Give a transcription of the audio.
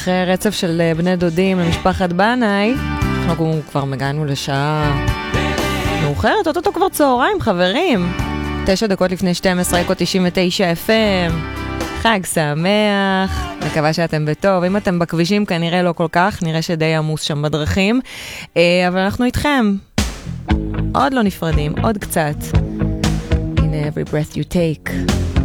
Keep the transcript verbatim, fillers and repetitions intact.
אחרי רצף של בני דודים למשפחת בנאי, אנחנו כבר מגענו לשעה מאוחרת, אותו כבר צהריים, חברים. תשע דקות לפני שתים עשרה, אקו תשעים ותשע אף אם. חג שמח, מקווה שאתם בטוב. אם אתם בכבישים כנראה לא כל כך, נראה שדי עמוס שם בדרכים. אבל אנחנו איתכם. עוד לא נפרדים, עוד קצת. הנה, every breath you take.